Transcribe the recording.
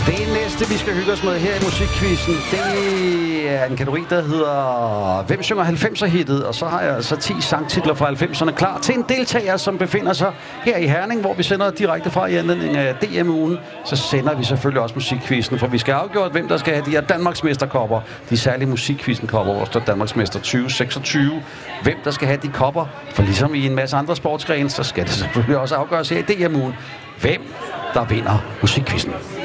Det næste, vi skal hygge os med her i musikquizzen, det er en kategori, der hedder Hvem synger 90'er-hittet? Og så har jeg altså 10 sangtitler fra 90'erne klar til en deltager, som befinder sig her i Herning, hvor vi sender direkte fra i anledning af DM-ugen. Så sender vi selvfølgelig også musikquizzen, for vi skal afgøre, hvem der skal have de her Danmarksmesterkopper. De særlige musikquizzen-kopper, hvor der står Danmarksmester 2026. Hvem der skal have de kopper, for ligesom i en masse andre sportsgrene, så skal det selvfølgelig også afgøres her i DM-ugen. Hvem der vinder musikquizzen?